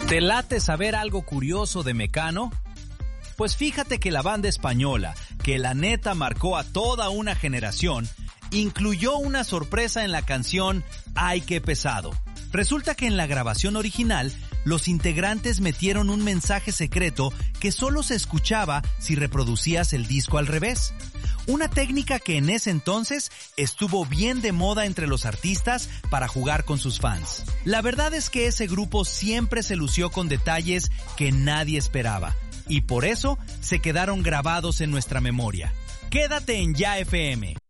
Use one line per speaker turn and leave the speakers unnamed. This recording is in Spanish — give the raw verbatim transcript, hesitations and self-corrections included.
¿Te late saber algo curioso de Mecano? Pues fíjate que la banda española, que la neta marcó a toda una generación, incluyó una sorpresa en la canción Ay, qué pesado. Resulta que en la grabación original, los integrantes metieron un mensaje secreto que solo se escuchaba si reproducías el disco al revés. Una técnica que en ese entonces estuvo bien de moda entre los artistas para jugar con sus fans. La verdad es que ese grupo siempre se lució con detalles que nadie esperaba, y por eso se quedaron grabados en nuestra memoria. Quédate en Ya F M.